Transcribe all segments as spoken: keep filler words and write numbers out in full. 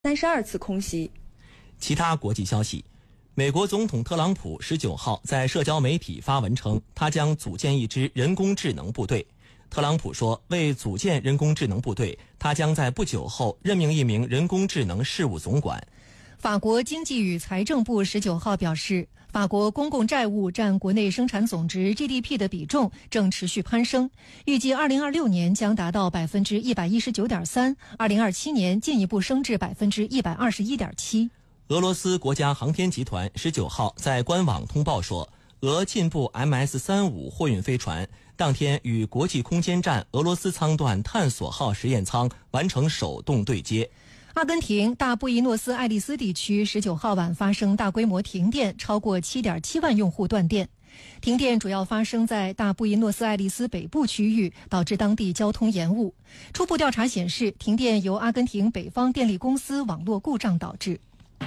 三十二次空袭。 其他国际消息，美国总统特朗普十九号在社交媒体发文称，他将组建一支人工智能部队。特朗普说，为组建人工智能部队，他将在不久后任命一名人工智能事务总管。 法国经济与财政部十九号表示，法国公共债务占国内生产总值 G D P 的比重正持续攀升，预计二零二六年将达到百分之一百一十九点三，二零二七年进一步升至百分之一百二十一点七。 俄罗斯国家航天集团十九号在官网通报说，俄进步 M S 三十五 货运飞船当天与国际空间站俄罗斯舱段探索号实验舱完成手动对接。 阿根廷大布宜诺斯艾利斯地区十九号晚发生大规模停电，超过 七点七万用户断电。停电主要发生在大布宜诺斯艾利斯北部区域，导致当地交通延误。初步调查显示，停电由阿根廷北方电力公司网络故障导致。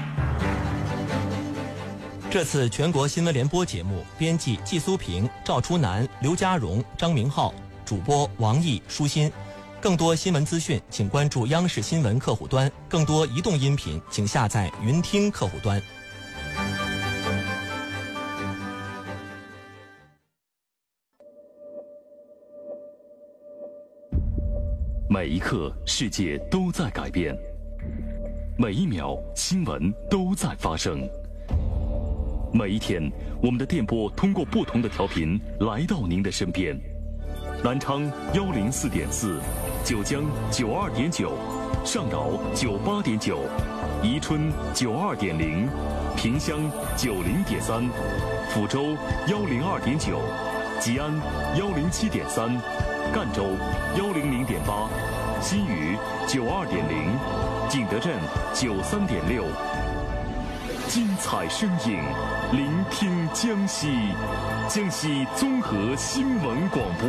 这次全国新闻联播节目编辑季苏平、赵初南、刘家荣、张明浩，主播王毅、舒心。更多新闻资讯请关注央视新闻客户端，更多移动音频请下载云听客户端。 每一刻世界都在改变，每一秒新闻都在发生，每一天我们的电波通过不同的调频来到您的身边。南昌幺零四点四，九江九二点九，上饶九八点九，宜春九二点零，萍乡九零点三，抚州幺零二点九，吉安幺零七点三，赣州幺零零点八，新余九二点零，景德镇九三点六。精彩声音，聆听江西，江西综合新闻广播。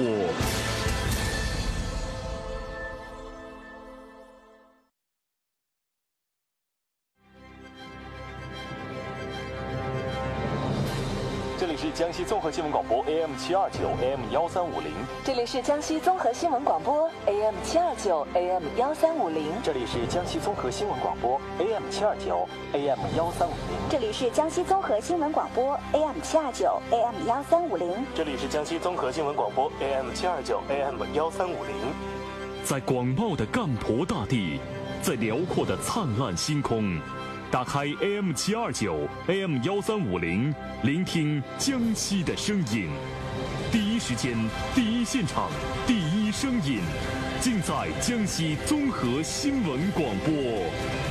这里是江西综合新闻广播 A M 七二九 A M 幺三五零。 这里是江西综合新闻广播 A M 七二九 A M 幺三五零。 这里是江西综合新闻广播 A M 七二九 A M 幺三五零。 这里是江西综合新闻广播 A M 七二九 A M 幺三五零。 这里是江西综合新闻广播 A M 七二九 A M 幺三五零。 在广袤的赣婆大地，在辽阔的灿烂星空，打开 A M 七二九 A M 幺三五零，聆听江西的声音。第一时间，第一现场，第一声音，尽在江西综合新闻广播。